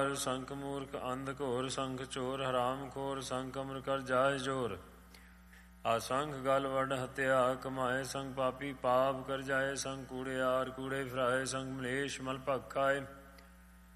ਹਰ ਸੰਖ ਮੂਰਖ ਅੰਧ ਘੋਰ ਸੰਖ ਚੋਰ ਹਰਾਮ ਖੋਰ ਸੰਖ ਅਮਰ ਕਰ ਜਾਏ ਜੋਰ ਆਸੰਖ ਗਲ ਵੱਡ ਹਤਿਆ ਕਮਾਏ ਸੰਗ ਪਾਪੀ ਪਾਪ ਕਰ ਜਾਏ ਸੰਗ ਕੂੜਿਆਰ ਕੂੜੇ ਫਿਰਾਏ ਸੰਗ ਮਲੇਸ਼ ਮਲ ਭਗ ਖਾਏ